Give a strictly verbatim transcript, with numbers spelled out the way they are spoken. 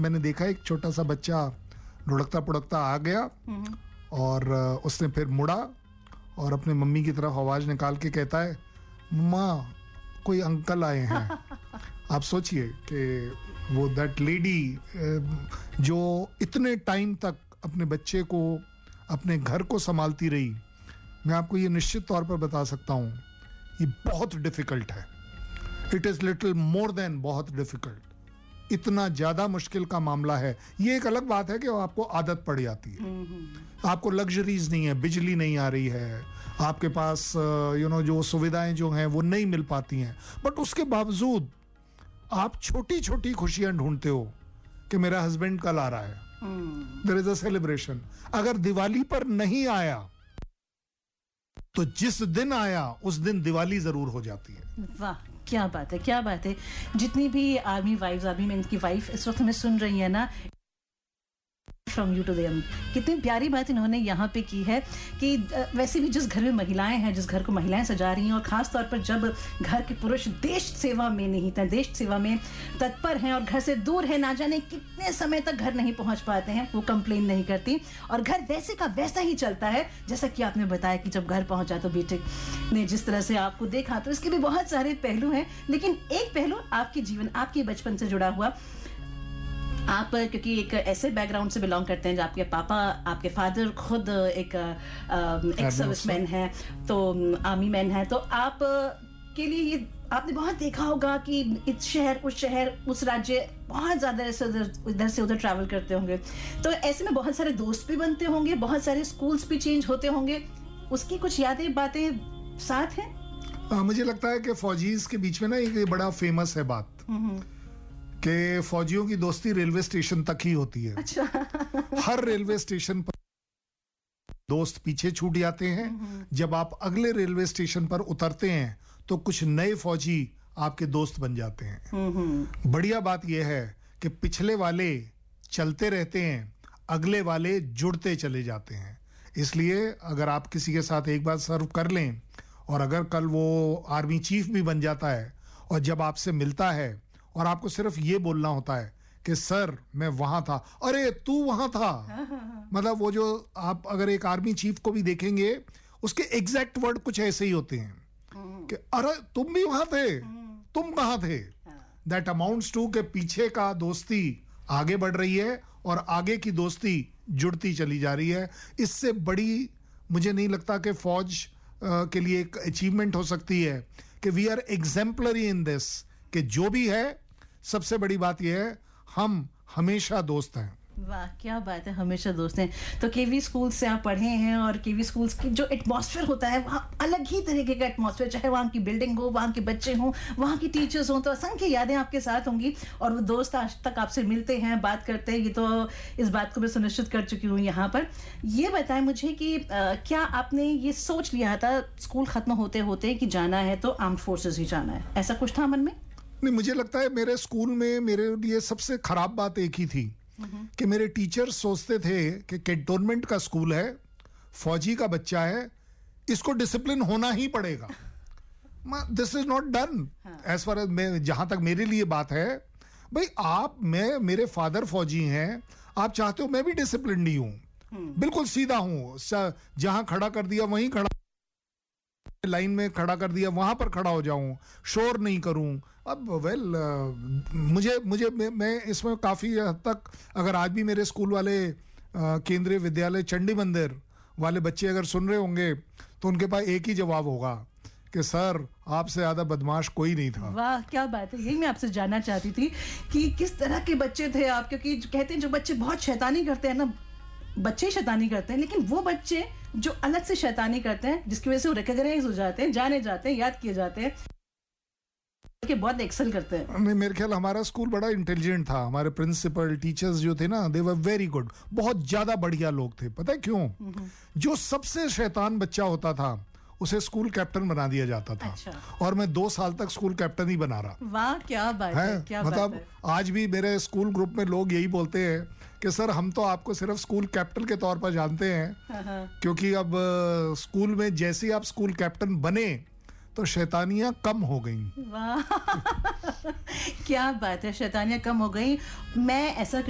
मैंने देखा एक छोटा सा बच्चा लुढ़कता पुढ़कता आ गया और उसने फिर मुड़ा और अपने मम्मी की तरफ आवाज निकाल के कहता है, मम्मा कोई अंकल आए हैं। आप सोचिए कि वो दैट लेडी जो इतने टाइम तक अपने बच्चे को, अपने घर को संभालती रही, मैं आपको ये निश्चित तौर पर बता सकता हूँ ये बहुत डिफिकल्ट है। It is little more than बहुत डिफिकल्ट, इतना ज्यादा मुश्किल का मामला है। ये एक अलग बात है कि आपको आदत पड़ जाती है, आपको लग्जरीज नहीं है, बिजली नहीं आ रही है, आपके पास यू नो जो सुविधाएं जो हैं वो नहीं मिल पाती हैं, बट उसके बावजूद आप छोटी छोटी खुशियां ढूंढते हो कि मेरा हस्बैंड कल आ रहा है, देयर इज अ सेलिब्रेशन। अगर दिवाली पर नहीं आया तो जिस दिन आया उस दिन दिवाली जरूर हो जाती है। वाह, क्या बात है, क्या बात है। जितनी भी आर्मी वाइफ्स, आर्मी मैन की वाइफ इस वक्त हमें सुन रही है ना, फ्रॉम यू टू देम, कितनी प्यारी बात इन्होंने यहाँ पे की है कि वैसे भी जिस घर में महिलाएं हैं, जिस घर को महिलाएं सजा रही हैं, और खास तौर पर जब घर के पुरुष देश सेवा में निहित हैं, देश सेवा में तत्पर हैं और घर से दूर है, ना जाने कितने समय तक घर नहीं पहुंच पाते हैं, वो कंप्लेन नहीं करती और घर वैसे का वैसा ही चलता है जैसा कि आपने बताया कि जब घर पहुंचा तो बेटे ने जिस तरह से आपको देखा। तो इसके भी बहुत सारे पहलू हैं, लेकिन एक पहलू आपके जीवन, आपके बचपन से जुड़ा हुआ। आप क्योंकि एक ऐसे बैकग्राउंड से बिलोंग करते हैं, जब आपके पापा, आपके फादर खुद एक एक्स सर्विसमैन है, तो आर्मी मैन है, तो आप के लिए ये आपने बहुत देखा होगा कि इस शहर उस शहर उस राज्य बहुत ज्यादा इधर से उधर ट्रैवल करते होंगे, तो ऐसे में बहुत सारे दोस्त भी बनते होंगे, बहुत सारे स्कूल्स भी चेंज होते होंगे, उसकी कुछ यादें बातें साथ हैं? आ, मुझे लगता है कि फौजीज के बीच में ना एक बड़ा फेमस है बात कि फौजियों की दोस्ती रेलवे स्टेशन तक ही होती है। अच्छा। हर रेलवे स्टेशन पर दोस्त पीछे छूट जाते हैं, जब आप अगले रेलवे स्टेशन पर उतरते हैं तो कुछ नए फौजी आपके दोस्त बन जाते हैं। बढ़िया बात यह है कि पिछले वाले चलते रहते हैं, अगले वाले जुड़ते चले जाते हैं। इसलिए अगर आप किसी के साथ एक बार सर्व कर लें और अगर कल वो आर्मी चीफ भी बन जाता है और जब आपसे मिलता है और आपको सिर्फ ये बोलना होता है कि सर मैं वहां था, अरे तू वहां था, मतलब वो जो आप अगर एक आर्मी चीफ को भी देखेंगे उसके एग्जैक्ट वर्ड कुछ ऐसे ही होते हैं कि अरे तुम भी वहां थे, तुम कहां थे। दैट अमाउंट्स टू के पीछे का दोस्ती आगे बढ़ रही है और आगे की दोस्ती जुड़ती चली जा रही है। इससे बड़ी मुझे नहीं लगता कि फौज के लिए एक अचीवमेंट हो सकती है कि we are exemplary in this, कि जो भी है सबसे बड़ी बात यह है हम हमेशा दोस्त हैं। वाह, क्या बात है, हमेशा दोस्त हैं। तो केवी स्कूल से आप पढ़े हैं और केवी स्कूल्स की जो एटमॉस्फेयर होता है वहाँ अलग ही तरीके का एटमॉस्फेयर, चाहे वहाँ की बिल्डिंग हो, वहाँ के बच्चे हों, वहाँ की टीचर्स हों, तो असंख्य यादें आपके साथ होंगी और वो दोस्त आज तक आपसे मिलते हैं, बात करते हैं। ये तो इस बात को मैं सुनिश्चित कर चुकी हूँ यहाँ पर। ये बताएं मुझे कि आ, क्या आपने ये सोच लिया था स्कूल खत्म होते होते कि जाना है तो आर्म्ड फोर्सेज ही जाना है, ऐसा कुछ था मन में? नहीं, मुझे लगता है मेरे स्कूल में मेरे लिए सबसे खराब बात एक ही थी कि मेरे टीचर्स सोचते थे कि कैंटोनमेंट का स्कूल है, फौजी का बच्चा है, इसको डिसिप्लिन होना ही पड़ेगा। This is not done as far as, जहां तक मेरे लिए बात है। भाई आप, मैं, मेरे फादर फौजी हैं, आप चाहते हो मैं भी डिसिप्लिन नहीं हूं, बिल्कुल सीधा हूं, जहां खड़ा कर दिया वहीं खड़ा, लाइन में खड़ा कर दिया वहां पर खड़ा हो जाऊं, शोर नहीं करूं। अब वेल well, मुझे मुझे मैं, मैं इसमें काफी हद तक, अगर आज भी मेरे स्कूल वाले केंद्रीय विद्यालय चंडी मंदिर वाले बच्चे अगर सुन रहे होंगे तो उनके पास एक ही जवाब होगा कि सर आपसे ज्यादा बदमाश कोई नहीं था। वाह, क्या बात है, यही मैं आपसे जानना चाहती थी कि किस तरह के बच्चे थे आप, क्योंकि कहते हैं जो बच्चे बहुत शैतानी करते हैं ना, बच्चे शैतानी करते हैं, लेकिन वो बच्चे जो अलग से शैतानी करते हैं जिसकी वजह से वो रिकॉग्नाइज हो जाते हैं, जाने जाते हैं, याद किए जाते हैं, कि बहुत एक्सेल करते हैं। नहीं, मेरे ख्याल हमारा स्कूल बड़ा इंटेलिजेंट था, हमारे प्रिंसिपल टीचर्स जो थे ना, दे वर वेरी गुड, बहुत ज्यादा बढ़िया लोग थे। पता है क्यों? जो सबसे शैतान बच्चा होता था उसे स्कूल कैप्टन बना दिया जाता था। अच्छा। और मैं दो साल तक स्कूल कैप्टन ही बना रहा। वाह, क्या बात है, है? क्या मतलब बात है? आज भी मेरे स्कूल ग्रुप में लोग यही बोलते हैं कि सर हम तो आपको सिर्फ स्कूल कैप्टन के तौर पर जानते हैं, क्योंकि अब स्कूल में जैसे ही आप स्कूल कैप्टन बने तो शैतानियां कम हो गई। वाह क्या बात है, शैतानियां कम हो गई। मैं ऐसा